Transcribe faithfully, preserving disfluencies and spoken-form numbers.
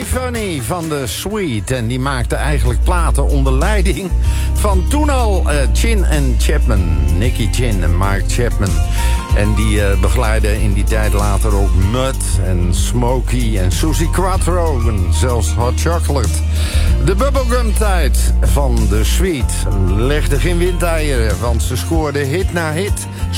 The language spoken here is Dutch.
Funny van de Sweet. En die maakte eigenlijk platen onder leiding van toen al uh, Chin en Chapman. Nicky Chin en Mark Chapman. En die uh, begeleiden in die tijd later ook Mud en Smokey en Susie Quattro en zelfs Hot Chocolate. De bubblegum tijd van de Sweet legde geen windeieren, want ze scoorden hit na hit.